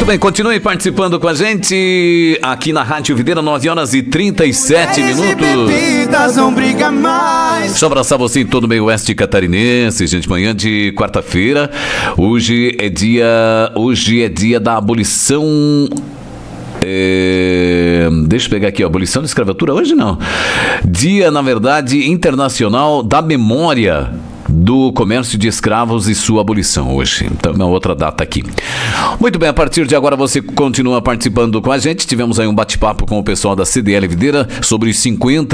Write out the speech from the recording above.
Muito bem, continue participando com a gente aqui na Rádio Videira, 9h37. Não briga mais. Deixa eu abraçar você em todo o meio oeste catarinense, gente. Manhã de quarta-feira. Hoje é dia da abolição. Deixa eu pegar aqui, abolição da escravatura. Hoje não. Dia, na verdade, internacional da memória do comércio de escravos e sua abolição hoje. Então, uma outra data aqui. Muito bem, a partir de agora você continua participando com a gente. Tivemos aí um bate-papo com o pessoal da CDL Videira sobre os 50